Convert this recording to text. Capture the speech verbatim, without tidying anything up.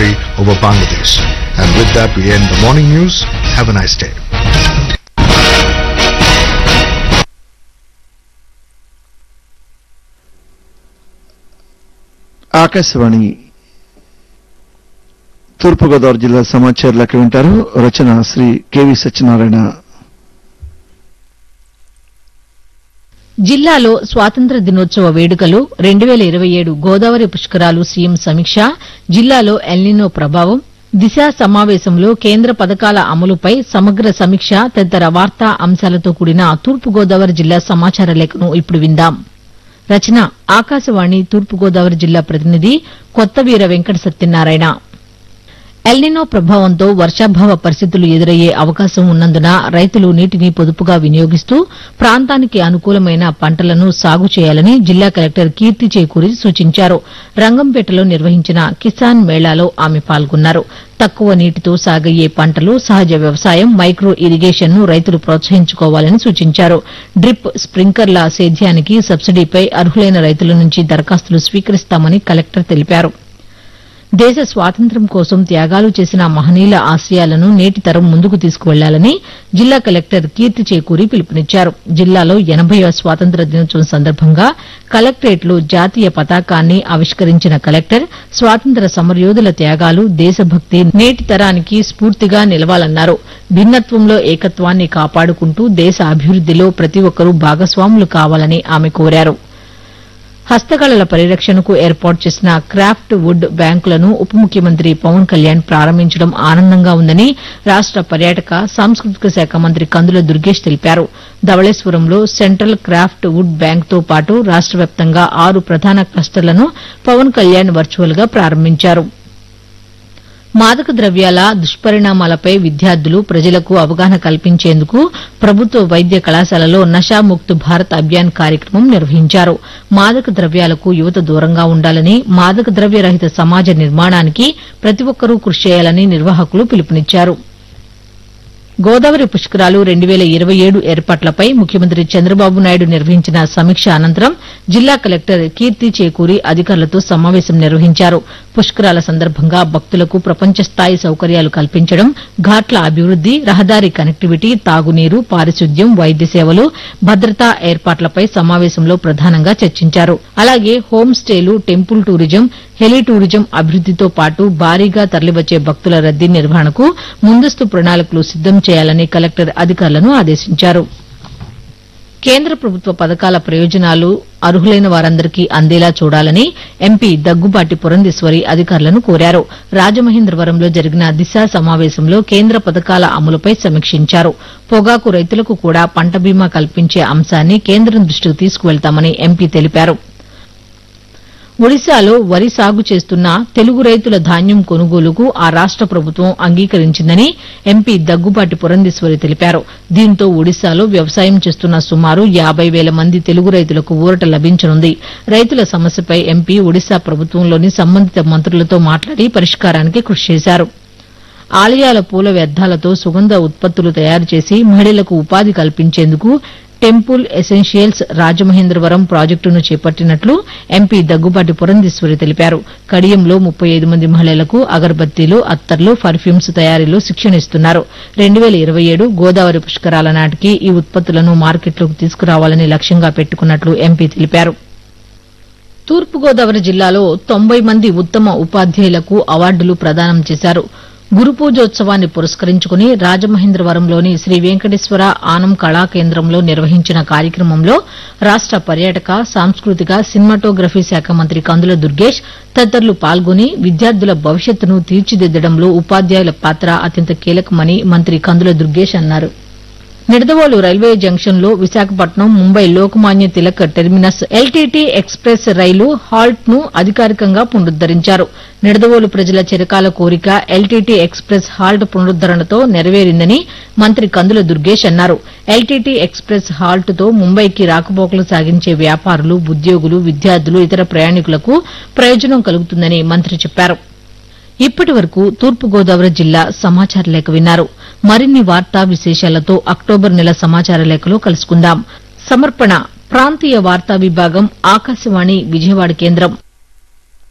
victory over Bangladesh. And with that, we end the morning news. Have a nice day. Akashvani తూర్పుగోదావరి జిల్లా సమాచారాలకు వింటారు. రచన Shri KV Satyanarayana. జిల్లాలో స్వాతంత్ర దినోత్సవ వేడుకలు రెండు వేల ఇరవై ఏడు గోదావరి పుష్కరాలు సీఎం సమీక్ష, జిల్లాలో ఎల్నినో ప్రభావం, దిశ సమావేశంలో కేంద్ర పథకాల అమలుపై సమగ్ర సమీక్ష తదితర వార్తా అంశాలతో కూడిన తూర్పుగోదావరి జిల్లా సమాచార లేఖను ఇప్పుడు విందాం. రచన ఆకాశవాణి తూర్పుగోదావరి జిల్లా ప్రతినిధి కొత్తవీర వెంకట సత్యనారాయణ. ఎల్నినో ప్రభావంతో వర్షాభావ పరిస్థితులు ఎదురయ్యే అవకాశం ఉన్నందున రైతులు నీటిని పొదుపుగా వినియోగిస్తూ ప్రాంతానికి అనుకూలమైన పంటలను సాగు చేయాలని జిల్లా కలెక్టర్ కీర్తి చేకూరి సూచించారు. రంగంపేటలో నిర్వహించిన కిసాన్ మేళాలో ఆమె పాల్గొన్నారు. తక్కువ నీటితో సాగయ్యే పంటలు, సహజ వ్యవసాయం, మైక్రో ఇరిగేషన్ ను రైతులు ప్రోత్సహించుకోవాలని సూచించారు. డ్రిప్, స్ప్రింకర్ల సేద్యానికి సబ్సిడీపై అర్హులైన రైతుల నుంచి దరఖాస్తులు స్వీకరిస్తామని కలెక్టర్ తెలిపారు. దేశ స్వాతంత్ర్యం కోసం త్యాగాలు చేసిన మహనీయుల ఆశయాలను నేటి తరం ముందుకు తీసుకువెళ్లాలని జిల్లా కలెక్టర్ కీర్తి చేకూరి పిలుపునిచ్చారు. జిల్లాలో ఎనభైవ స్వాతంత్ర దినోత్సవం సందర్భంగా కలెక్టరేట్లో జాతీయ పతాకాన్ని ఆవిష్కరించిన కలెక్టర్ స్వాతంత్ర సమరయోధుల త్యాగాలు, దేశభక్తి నేటి తరానికి స్ఫూర్తిగా నిలవాలన్నారు. భిన్నత్వంలో ఏకత్వాన్ని కాపాడుకుంటూ దేశ అభివృద్దిలో ప్రతి ఒక్కరూ భాగస్వాములు కావాలని ఆమె కోరారు. హస్తకళల పరిరక్షణకు ఏర్పాటు చేసిన క్రాఫ్ట్ వుడ్ బ్యాంకులను ఉప ముఖ్యమంత్రి పవన్ కళ్యాణ్ ప్రారంభించడం ఆనందంగా ఉందని రాష్ట పర్యాటక, సాంస్కృతిక శాఖ మంత్రి కందుల దుర్గేష్ తెలిపారు. ధవళేశ్వరంలో సెంట్రల్ క్రాఫ్ట్ వుడ్ బ్యాంకుతో పాటు రాష్ట వ్యాప్తంగా ఆరు ప్రధాన క్లస్టర్లను పవన్ కళ్యాణ్ వర్చువల్ గా ప్రారంభించారు. మాదక ద్రవ్యాల దుష్పరిణామాలపై విద్యార్థులు, ప్రజలకు అవగాహన కల్పించేందుకు ప్రభుత్వ వైద్య కళాశాలలో నషాముక్త్ భారత్ అభియాన్ కార్యక్రమం నిర్వహించారు. మాదక ద్రవ్యాలకు యువత దూరంగా ఉండాలని, మాదక ద్రవ్య రహిత సమాజ నిర్మాణానికి ప్రతి ఒక్కరూ కృషి చేయాలని నిర్వాహకులు పిలుపునిచ్చారు. గోదావరి పుష్కరాలు రెండు వేల ఇరవై ఏడు ఏర్పాట్లపై ముఖ్యమంత్రి చంద్రబాబు నాయుడు నిర్వహించిన సమీక్ష అనంతరం జిల్లా కలెక్టర్ కీర్తి చేకూరి అధికారులతో సమావేశం నిర్వహించారు. పుష్కరాల సందర్భంగా భక్తులకు ప్రపంచ స్థాయి సౌకర్యాలు కల్పించడం, ఘాట్ల అభివృద్ది, రహదారి కనెక్టివిటీ, తాగునీరు, పారిశుద్ధ్యం, వైద్య సేవలు, భద్రతా ఏర్పాట్లపై సమావేశంలో ప్రధానంగా చర్చించారు. అలాగే home స్టేలు, temple tourism, Helio tourism అభివృద్దితో పాటు భారీగా తరలివచ్చే భక్తుల రద్దీ నిర్వహణకు ముందస్తు ప్రణాళికలు సిద్దం చేయాలని కలెక్టర్ అధికారులను ఆదేశించారు. కేంద్ర ప్రభుత్వ పథకాల ప్రయోజనాలు అర్హులైన వారందరికీ అందేలా చూడాలని ఎంపీ దగ్గుబాటి పురంధేశ్వరి అధికారులను కోరారు. రాజమహేంద్రవరంలో జరిగిన దిశ సమావేశంలో కేంద్ర పథకాల అమలుపై సమీక్షించారు. పొగాకు రైతులకు కూడా పంట బీమా కల్పించే అంశాన్ని కేంద్రం దృష్టికి తీసుకువెళ్తామని ఎంపీ తెలిపారు. ఒడిశాలో వరి సాగు చేస్తున్న తెలుగు రైతుల ధాన్యం కొనుగోలుకు ఆ రాష్ట ప్రభుత్వం అంగీకరించిందని ఎంపీ దగ్గుబాటి పురంధేశ్వరి తెలిపారు. దీంతో ఒడిశాలో వ్యవసాయం చేస్తున్న సుమారు యాబై వేల మంది తెలుగు రైతులకు ఊరట లభించనుంది. రైతుల సమస్యపై ఎంపీ ఒడిశా ప్రభుత్వంలోని సంబంధిత మంత్రులతో మాట్లాడి పరిష్కారానికి కృషి చేశారు. ఆలయాల పూల వ్యర్థాలతో సుగంధ ఉత్పత్తులు తయారు చేసి మహిళలకు ఉపాధి కల్పించేందుకు టెంపుల్ ఎసెన్షియల్స్ రాజమహేంద్రవరం ప్రాజెక్టును చేపట్టినట్లు ఎంపీ దగ్గుబాటి పురంధేశ్వరి తెలిపారు. కడియంలో ముప్పై ఐదు మంది మహిళలకు అగరబత్తీలు, అత్తర్లు, పర్ఫ్యూమ్స్ తయారీలో శిక్షణ ఇస్తున్నారు. రెండు వేల ఇరవై ఏడు గోదావరి పుష్కరాల నాటికి ఈ ఉత్పత్తులను మార్కెట్లోకి తీసుకురావాలని లక్ష్యంగా పెట్టుకున్నట్లు ఎంపీ తెలిపారు. తూర్పుగోదావరి జిల్లాలో తొంభై మంది ఉత్తమ ఉపాధ్యాయులకు అవార్డులు ప్రదానం చేశారు. గురు పూజోత్సవాన్ని పురస్కరించుకుని రాజమహేంద్రవరంలోని శ్రీ వెంకటేశ్వర ఆనం కళా కేంద్రంలో నిర్వహించిన కార్యక్రమంలో రాష్ట పర్యాటక, సాంస్కృతిక, సినిమాటోగ్రఫీ శాఖ మంత్రి కందుల దుర్గేష్ తదితరులు పాల్గొని విద్యార్థుల భవిష్యత్తును తీర్చిదిద్దడంలో ఉపాధ్యాయుల పాత్ర అత్యంత కీలకమని మంత్రి కందుల దుర్గేష్ అన్నారు. నిడదవోలు రైల్వే జంక్షన్లో Visakhapatnam, Mumbai Lokmanya Tilak terminus LTT express రైలు హాల్ట్ ను అధికారికంగా పునరుద్దరించారు. నిడదవోలు ప్రజల చిరకాల కోరిక ఎల్టీటీ ఎక్స్ప్రెస్ హాల్ట్ పునరుద్దరణతో నెరవేరిందని మంత్రి కందుల దుర్గేష్ అన్నారు. ఎల్టీటీ ఎక్స్ప్రెస్ హాల్ట్ తో ముంబైకి రాకపోకలు సాగించే వ్యాపారులు, ఉద్యోగులు, విద్యార్థులు, ఇతర ప్రయాణికులకు ప్రయోజనం కలుగుతుందని మంత్రి చెప్పారు. ఇప్పటి వరకు తూర్పుగోదావరి జిల్లా సమాచార లేఖ విన్నారు. మరిన్ని వార్తా విశేషాలతో అక్టోబర్ నెల సమాచార లేఖలో కలుసుకుందాం. సమర్పణ ప్రాంతీయ వార్తా విభాగం, ఆకాశవాణి విజయవాడ కేంద్రం.